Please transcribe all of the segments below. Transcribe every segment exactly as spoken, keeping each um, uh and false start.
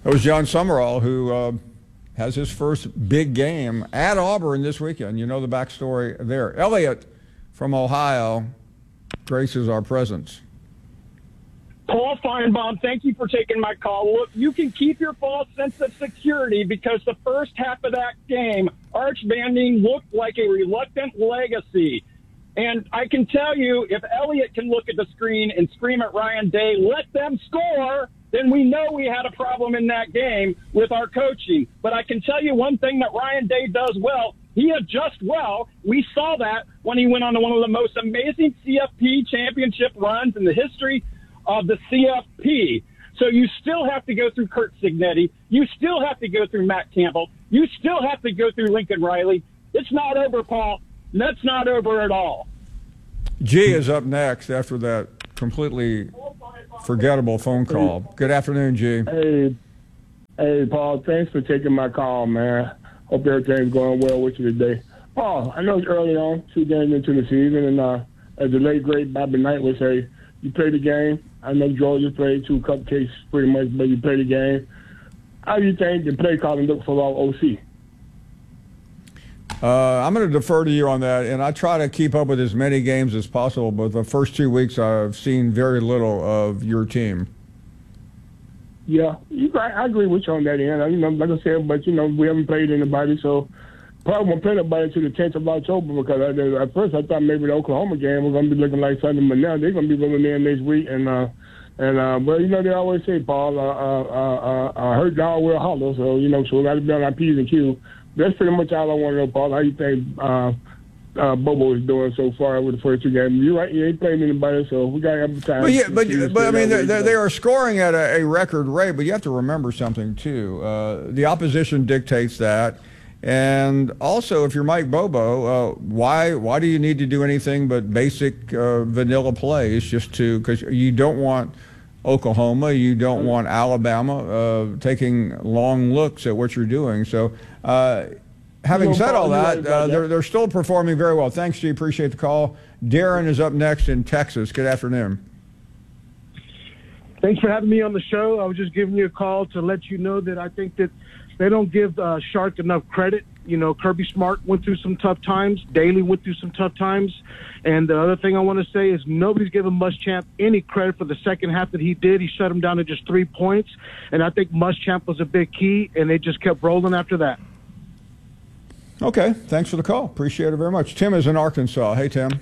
It was John Summerall who uh, has his first big game at Auburn this weekend. You know the backstory there. Elliot from Ohio graces our presence. Paul Feinbaum, thank you for taking my call. Look, you can keep your false sense of security because the first half of that game, Arch Manning looked like a reluctant legacy. And I can tell you, if Elliott can look at the screen and scream at Ryan Day, let them score, then we know we had a problem in that game with our coaching. But I can tell you one thing that Ryan Day does well. He adjusts well. We saw that when he went on to one of the most amazing C F P championship runs in the history of the C F P. So you still have to go through Kurt Signetti. You still have to go through Matt Campbell. You still have to go through Lincoln Riley. It's not over, Paul. That's not over at all. G is up next after that completely forgettable phone call. Good afternoon, G. Hey, hey, Paul. Thanks for taking my call, man. Hope everything's going well with you today. Paul, I know it's early on, two games into the season, and uh, as the late great Bobby Knight would say, you played the game. I know Georgia played two cupcakes pretty much, but you played the game. How do you think the play calling look for our O C? Uh, I'm going to defer to you on that, and I try to keep up with as many games as possible, but the first two weeks I've seen very little of your team. Yeah, you, I, I agree with you on that end. You know, like I said, but, you know, we haven't played anybody, so probably won't play nobody until the tenth of October because I, at first I thought maybe the Oklahoma game was going to be looking like something, but now they're going to be rolling in next week. And, uh, and uh, but, you know, they always say, Paul, uh, uh, uh, uh, I heard dog will holler, so, you know, so we got to be on our P's and Q's. That's pretty much all I want to know, Paul. How you think uh, uh, Bobo is doing so far with the first two games? You're right, he ain't playing anybody, so we got to have time. But, yeah, but, but I mean, they, they are scoring at a, a record rate, but you have to remember something, too. Uh, the opposition dictates that. And also, if you're Mike Bobo, uh, why why do you need to do anything but basic uh, vanilla plays just to – because you don't want Oklahoma, you don't want Alabama uh, taking long looks at what you're doing. So – Uh, having said all that, uh, they're, they're still performing very well. Thanks, G. Appreciate the call. Darren is up next in Texas. Good afternoon. Thanks for having me on the show. I was just giving you a call to let you know that I think that they don't give uh, Shark enough credit. You know, Kirby Smart went through some tough times. Daly went through some tough times. And the other thing I want to say is nobody's given Muschamp any credit for the second half that he did. He shut him down to just three points. And I think Muschamp was a big key, and they just kept rolling after that. Okay, thanks for the call. Appreciate it very much. Tim is in Arkansas. Hey, Tim.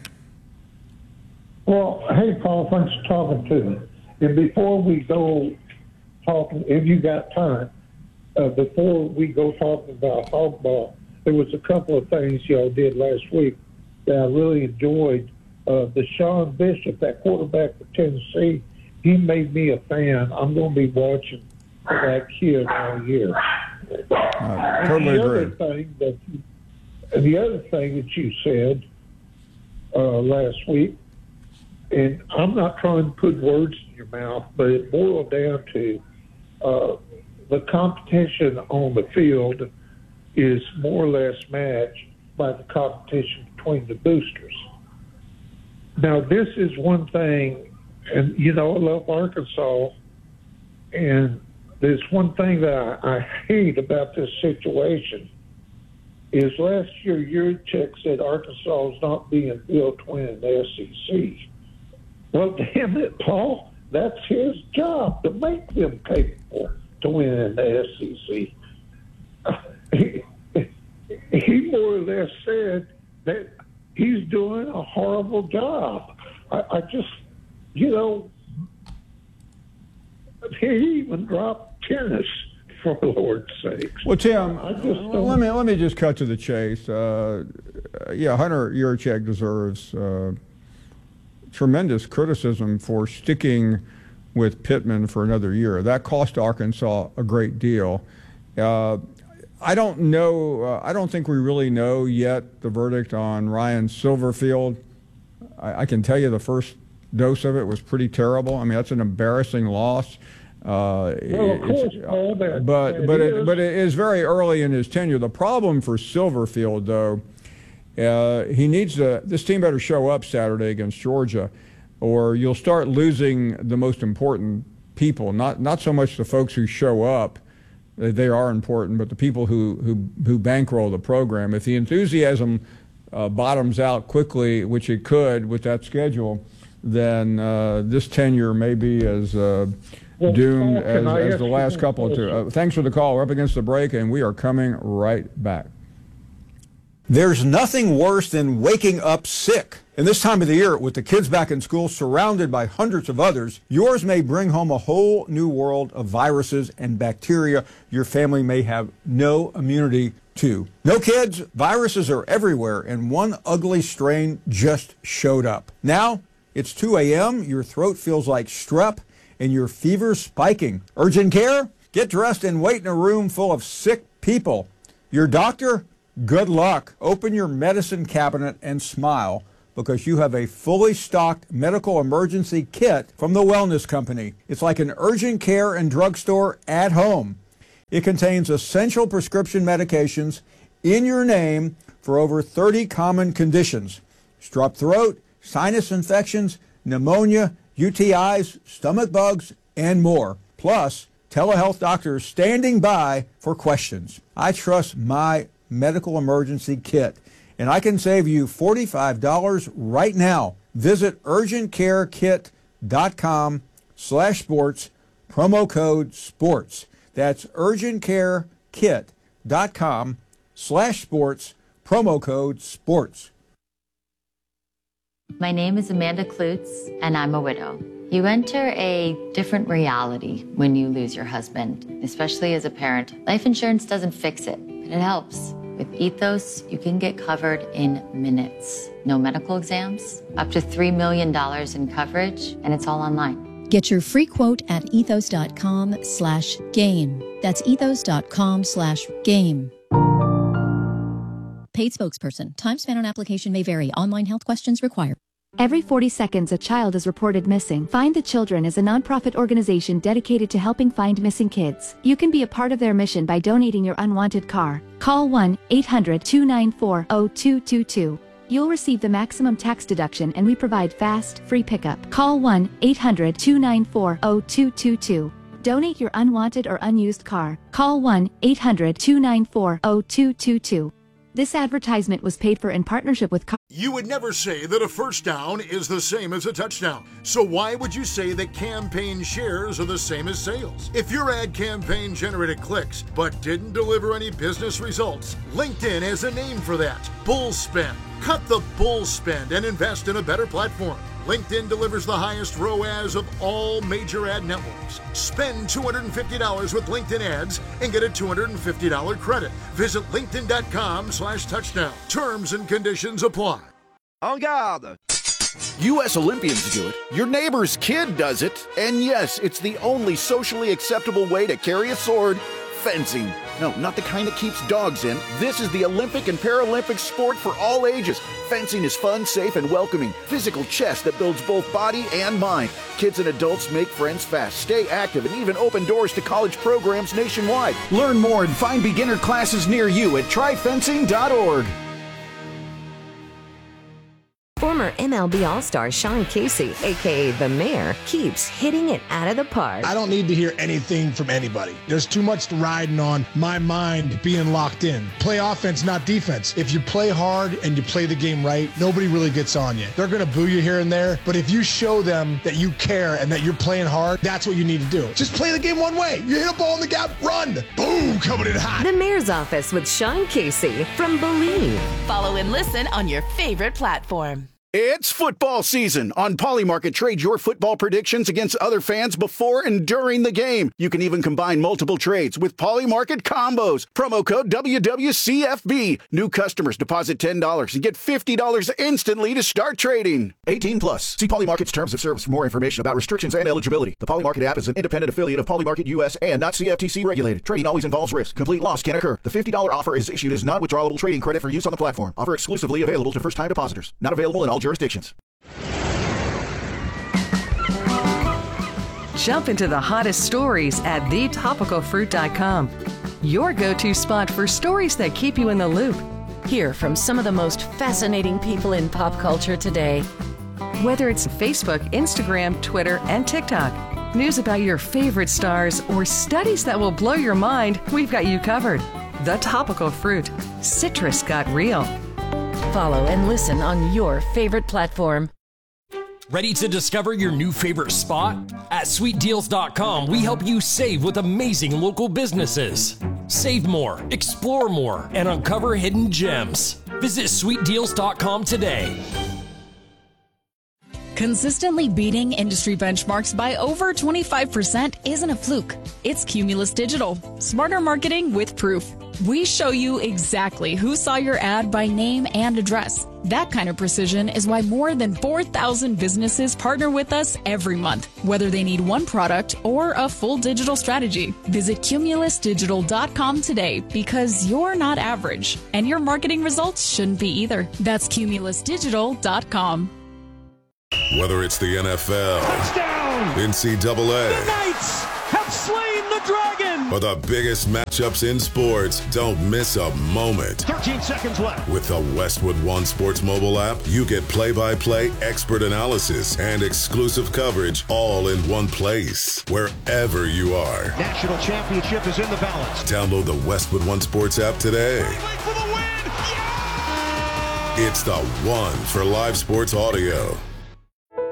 Well, hey, Paul, thanks for talking to me. And before we go talking, if you got time, uh, before we go talking about hog ball, there was a couple of things y'all did last week that I really enjoyed. Uh, the Sean Bishop, that quarterback for Tennessee, he made me a fan. I'm going to be watching that kid all year. I totally the agree. Other thing that you, the other thing that you said uh, last week, and I'm not trying to put words in your mouth, but it boiled down to uh, the competition on the field is more or less matched by the competition between the boosters. Now, this is one thing, and, you know, I love Arkansas, and there's one thing that I, I hate about this situation is last year Yurchek said Arkansas is not being built to win the S E C. Well, damn it, Paul, that's his job to make them capable to win in the S E C. He, he more or less said that he's doing a horrible job. I, I just, you know, he even dropped tennis, for the Lord's sakes. Well, Tim, I just don't... let me let me just cut to the chase. Uh, yeah, Hunter Yurchek deserves uh, tremendous criticism for sticking with Pittman for another year. That cost Arkansas a great deal. Uh, I don't know. Uh, I don't think we really know yet the verdict on Ryan Silverfield. I, I can tell you the first dose of it was pretty terrible. I mean, that's an embarrassing loss. Uh, well, of course, Paul, that, but that but is. it, but it is very early in his tenure. The problem for Silverfield, though, uh, he needs to. This team better show up Saturday against Georgia, or you'll start losing the most important people. Not not so much the folks who show up, they are important, but the people who, who, who bankroll the program. If the enthusiasm uh, bottoms out quickly, which it could with that schedule, then uh, this tenure may be as uh, well, doomed as, as the last couple of two. Uh, thanks for the call. We're up against the break, and we are coming right back. There's nothing worse than waking up sick. And this time of the year, with the kids back in school, surrounded by hundreds of others, yours may bring home a whole new world of viruses and bacteria your family may have no immunity to. No kids, viruses are everywhere, and one ugly strain just showed up. Now, it's two a.m., your throat feels like strep, and your fever's spiking. Urgent care? Get dressed and wait in a room full of sick people. Your doctor? Good luck. Open your medicine cabinet and smile, because you have a fully stocked medical emergency kit from the Wellness Company. It's like an urgent care and drugstore at home. It contains essential prescription medications in your name for over thirty common conditions: strep throat, sinus infections, pneumonia, U T Is, stomach bugs, and more. Plus, telehealth doctors standing by for questions. I trust my medical emergency kit, and I can save you forty-five dollars right now. Visit urgentcarekit.com slash sports, promo code sports. That's urgentcarekit.com slash sports, promo code sports. My name is Amanda Klutz, and I'm a widow. You enter a different reality when you lose your husband, especially as a parent. Life insurance doesn't fix it, but it helps. With Ethos, you can get covered in minutes. No medical exams, up to three million dollars in coverage, and it's all online. Get your free quote at ethos.com slash game. That's ethos.com slash game. Paid spokesperson. Time spent on application may vary. Online health questions required. Every forty seconds, a child is reported missing. Find the Children is a nonprofit organization dedicated to helping find missing kids. You can be a part of their mission by donating your unwanted car. Call one eight hundred two nine four zero two two two. You'll receive the maximum tax deduction, and we provide fast, free pickup. Call one eight hundred two nine four zero two two two. Donate your unwanted or unused car. Call one eight hundred two nine four zero two two two. This advertisement was paid for in partnership with... Car- You would never say that a first down is the same as a touchdown. So why would you say that campaign shares are the same as sales? If your ad campaign generated clicks but didn't deliver any business results, LinkedIn has a name for that: bull spend. Cut the bull spend and invest in a better platform. LinkedIn delivers the highest R O A S of all major ad networks. Spend two hundred fifty dollars with LinkedIn ads and get a two hundred fifty dollars credit. Visit linkedin.com slash touchdown. Terms and conditions apply. En garde! U S Olympians do it, your neighbor's kid does it, and yes, it's the only socially acceptable way to carry a sword: fencing. No, not the kind that keeps dogs in. This is the Olympic and Paralympic sport for all ages. Fencing is fun, safe, and welcoming. Physical chess that builds both body and mind. Kids and adults make friends fast, stay active, and even open doors to college programs nationwide. Learn more and find beginner classes near you at try fencing dot org. Former M L B All-Star Sean Casey, a k a. The Mayor, keeps hitting it out of the park. I don't need to hear anything from anybody. There's too much riding on my mind being locked in. Play offense, not defense. If you play hard and you play the game right, nobody really gets on you. They're going to boo you here and there, but if you show them that you care and that you're playing hard, that's what you need to do. Just play the game one way. You hit a ball in the gap, run. Boom, coming in hot. The Mayor's Office with Sean Casey from Believe. Follow and listen on your favorite platform. It's football season. On Polymarket, trade your football predictions against other fans before and during the game. You can even combine multiple trades with Polymarket combos. Promo code W W C F B. New customers deposit ten dollars and get fifty dollars instantly to start trading. eighteen plus. See Polymarket's terms of service for more information about restrictions and eligibility. The Polymarket app is an independent affiliate of Polymarket U S and not C F T C regulated. Trading always involves risk. Complete loss can occur. The fifty dollars offer is issued as non-withdrawable trading credit for use on the platform. Offer exclusively available to first-time depositors. Not available in all jurisdictions. Jump into the hottest stories at the topical fruit dot com. Your go-to spot for stories that keep you in the loop. Hear from some of the most fascinating people in pop culture today. Whether it's Facebook, Instagram, Twitter, and TikTok. News about your favorite stars or studies that will blow your mind, we've got you covered. The Topical Fruit. Citrus got real. Follow and listen on your favorite platform. Ready to discover your new favorite spot? At sweet deals dot com, we help you save with amazing local businesses. Save more, explore more, and uncover hidden gems. Visit sweet deals dot com today. Consistently beating industry benchmarks by over twenty-five percent isn't a fluke. It's Cumulus Digital. Smarter marketing with proof. We show you exactly who saw your ad by name and address. That kind of precision is why more than four thousand businesses partner with us every month, whether they need one product or a full digital strategy. Visit cumulus digital dot com today because you're not average, and your marketing results shouldn't be either. That's cumulus digital dot com. Whether it's the N F L, touchdown, N C double A, the Knights have slain the dragon, or the biggest matchups in sports, don't miss a moment. thirteen seconds left. With the Westwood One Sports mobile app, you get play-by-play expert analysis and exclusive coverage all in one place, wherever you are. National championship is in the balance. Download the Westwood One Sports app today. For the win. Yeah! It's the one for live sports audio.